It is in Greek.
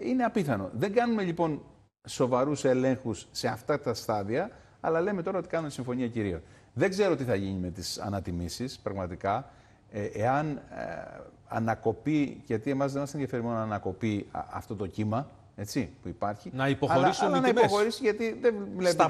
είναι απίθανο. Δεν κάνουμε λοιπόν σοβαρούς ελέγχους σε αυτά τα στάδια, αλλά λέμε τώρα ότι κάνουμε συμφωνία κυρίως. Δεν ξέρω τι θα γίνει με τις ανατιμήσεις, πραγματικά. Εάν ανακοπεί, γιατί εμάς δεν μας ενδιαφέρει μόνο να ανακοπεί αυτό το κύμα, έτσι, που υπάρχει. Να υποχωρήσουν αλλά οι να τιμές. υποχωρήσει, γιατί δεν βλέπετε.